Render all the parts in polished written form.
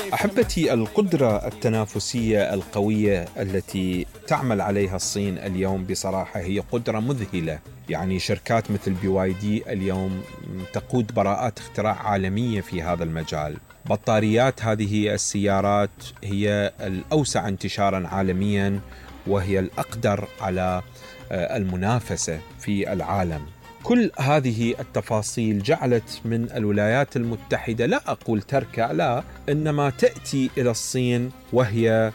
أحبتي، القدرة التنافسية القوية التي تعمل عليها الصين اليوم بصراحة هي قدرة مذهلة. يعني شركات مثل BYD اليوم تقود براءات اختراع عالمية في هذا المجال. بطاريات هذه السيارات هي الأوسع انتشارا عالميا، وهي الأقدر على المنافسة في العالم. كل هذه التفاصيل جعلت من الولايات المتحدة، لا أقول تركع، لا، إنما تأتي إلى الصين وهي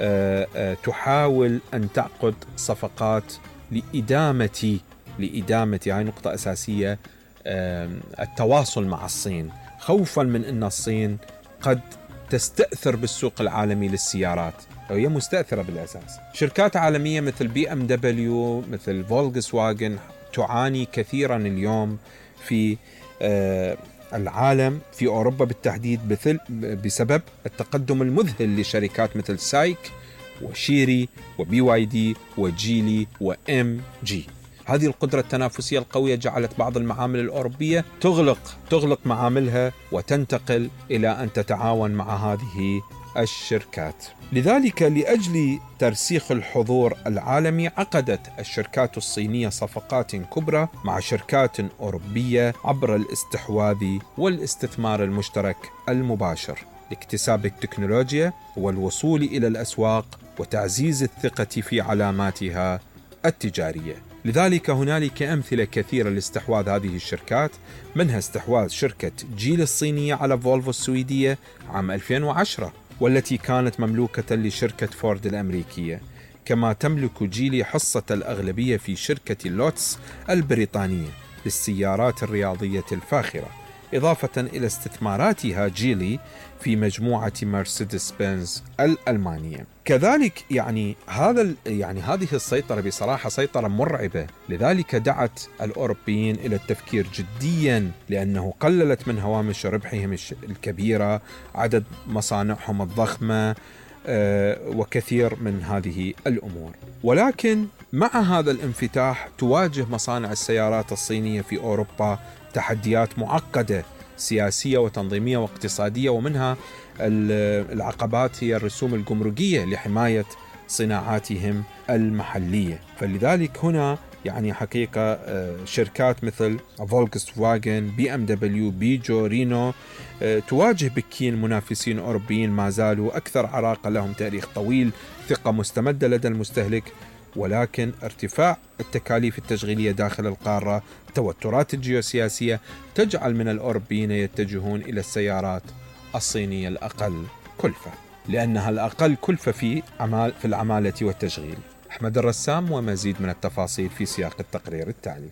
تحاول أن تعقد صفقات لإدامة هاي نقطة أساسية، التواصل مع الصين، خوفا من أن الصين قد تستأثر بالسوق العالمي للسيارات. هي مستأثرة بالأساس. شركات عالمية مثل BMW، مثل فولكسواجن، تعاني كثيرا اليوم في العالم، في أوروبا بالتحديد، بسبب التقدم المذهل لشركات مثل سايك وشيري وBYD وجيلي وMG. هذه القدرة التنافسية القوية جعلت بعض المعامل الأوروبية تغلق معاملها وتنتقل إلى أن تتعاون مع هذه الشركات. لذلك لأجل ترسيخ الحضور العالمي عقدت الشركات الصينية صفقات كبرى مع شركات أوروبية عبر الاستحواذ والاستثمار المشترك المباشر لاكتساب التكنولوجيا والوصول إلى الأسواق وتعزيز الثقة في علاماتها التجارية. لذلك هنالك أمثلة كثيرة لاستحواذ هذه الشركات، منها استحواذ شركة جيلي الصينية على فولفو السويدية عام 2010، والتي كانت مملوكة لشركة فورد الأمريكية. كما تملك جيلي حصة الأغلبية في شركة لوتس البريطانية للسيارات الرياضية الفاخرة، إضافة إلى استثماراتها جيلي في مجموعة مرسيدس بنز الألمانية. كذلك هذه السيطرة بصراحة سيطرة مرعبة، لذلك دعت الأوروبيين إلى التفكير جديا، لأنه قللت من هوامش ربحهم الكبيرة، عدد مصانعهم الضخمة، وكثير من هذه الأمور. ولكن مع هذا الانفتاح تواجه مصانع السيارات الصينية في أوروبا تحديات معقدة سياسية وتنظيمية واقتصادية، ومنها العقبات هي الرسوم الجمركية لحماية صناعاتهم المحلية. فلذلك هنا حقيقة شركات مثل فولكسواجن، BMW، بيجو، رينو تواجه بكين منافسين أوروبيين ما زالوا أكثر عراقة، لهم تاريخ طويل، ثقة مستمدة لدى المستهلك. ولكن ارتفاع التكاليف التشغيلية داخل القارة، التوترات الجيوسياسية، تجعل من الأوروبيين يتجهون إلى السيارات الصينية الأقل كلفة، لأنها الأقل كلفة في العمالة والتشغيل. أحمد الرسام ومزيد من التفاصيل في سياق التقرير التالي.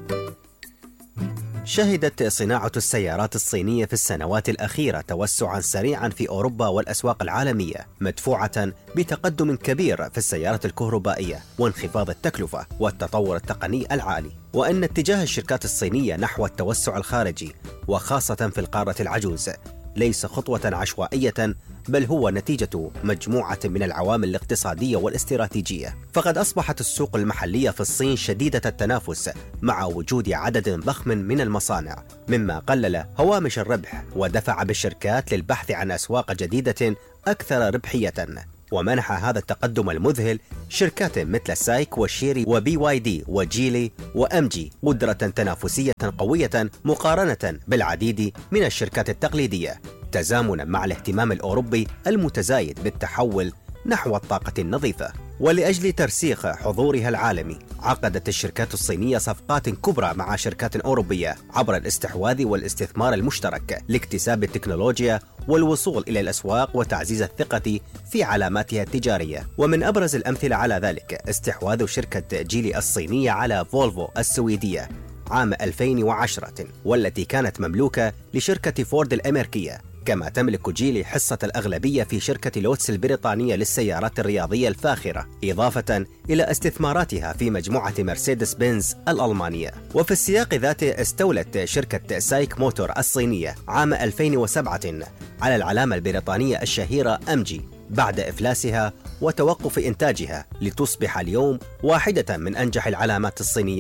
شهدت صناعة السيارات الصينية في السنوات الأخيرة توسعاً سريعاً في أوروبا والأسواق العالمية، مدفوعة بتقدم كبير في السيارة الكهربائية وانخفاض التكلفة والتطور التقني العالي. وأن اتجاه الشركات الصينية نحو التوسع الخارجي وخاصة في القارة العجوز ليس خطوة عشوائية، بل هو نتيجة مجموعة من العوامل الاقتصادية والاستراتيجية. فقد أصبحت السوق المحلية في الصين شديدة التنافس مع وجود عدد ضخم من المصانع، مما قلل هوامش الربح ودفع بالشركات للبحث عن أسواق جديدة أكثر ربحية. ومنح هذا التقدم المذهل شركات مثل سايك وشيري وBYD وجيلي وMG قدرة تنافسية قوية مقارنة بالعديد من الشركات التقليدية، تزامنا مع الاهتمام الأوروبي المتزايد بالتحول نحو الطاقة النظيفة. ولأجل ترسيخ حضورها العالمي عقدت الشركات الصينية صفقات كبرى مع شركات أوروبية عبر الاستحواذ والاستثمار المشترك لاكتساب التكنولوجيا والوصول إلى الأسواق وتعزيز الثقة في علاماتها التجارية. ومن أبرز الأمثلة على ذلك استحواذ شركة جيلي الصينية على فولفو السويدية عام 2010، والتي كانت مملوكة لشركة فورد الأمريكية. كما تملك جيلي حصة الأغلبية في شركة لوتس البريطانية للسيارات الرياضية الفاخرة، إضافة إلى استثماراتها في مجموعة مرسيدس بنز الألمانية. وفي السياق ذاته استولت شركة سايك موتور الصينية عام 2007 على العلامة البريطانية الشهيرة MG بعد إفلاسها وتوقف إنتاجها، لتصبح اليوم واحدة من أنجح العلامات الصينية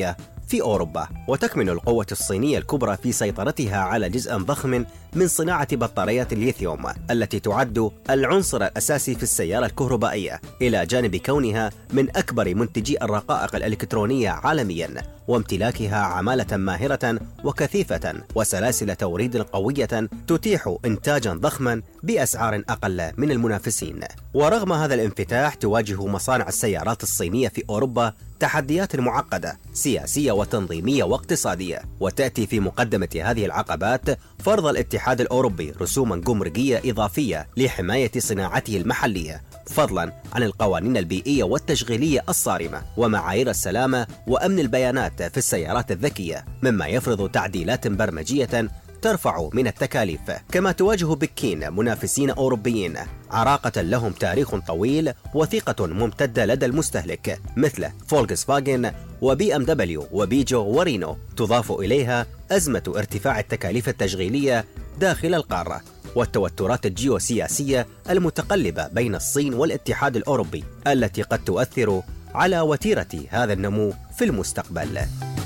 في أوروبا. وتكمن القوة الصينية الكبرى في سيطرتها على جزء ضخم من صناعة بطاريات الليثيوم التي تعد العنصر الأساسي في السيارة الكهربائية، إلى جانب كونها من أكبر منتجي الرقائق الإلكترونية عالمياً، وامتلاكها عمالة ماهرة وكثيفة وسلاسل توريد قوية تتيح إنتاجاً ضخماً بأسعار أقل من المنافسين. ورغم هذا الانفتاح تواجه مصانع السيارات الصينية في أوروبا تحديات معقدة سياسية وتنظيمية واقتصادية، وتأتي في مقدمة هذه العقبات فرض الاتحاد الأوروبي رسوما جمركية إضافية لحماية صناعته المحلية، فضلا عن القوانين البيئية والتشغيلية الصارمة ومعايير السلامة وأمن البيانات في السيارات الذكية، مما يفرض تعديلات برمجية ترفع من التكاليف. كما تواجه بكين منافسين أوروبيين عراقة لهم تاريخ طويل وثيقة ممتدة لدى المستهلك مثل فولكسفاجن وبي ام دبليو وبيجو ورينو، تضاف إليها أزمة ارتفاع التكاليف التشغيلية داخل القارة والتوترات الجيوسياسية المتقلبة بين الصين والاتحاد الأوروبي التي قد تؤثر على وتيرة هذا النمو في المستقبل.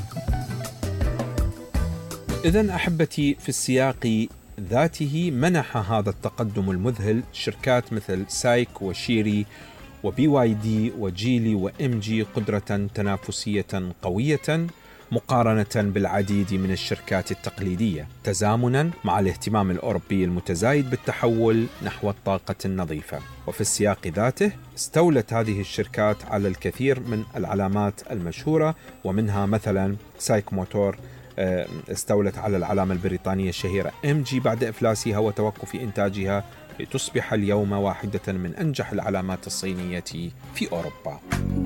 إذن أحبتي، في السياق ذاته منح هذا التقدم المذهل شركات مثل سايك وشيري وبي واي دي وجيلي وام جي قدرة تنافسية قوية مقارنة بالعديد من الشركات التقليدية، تزامنا مع الاهتمام الأوروبي المتزايد بالتحول نحو الطاقة النظيفة. وفي السياق ذاته استولت هذه الشركات على الكثير من العلامات المشهورة، ومنها مثلا سايك موتور استولت على العلامة البريطانية الشهيرة MG بعد إفلاسها وتوقف إنتاجها، لتصبح اليوم واحدة من أنجح العلامات الصينية في أوروبا.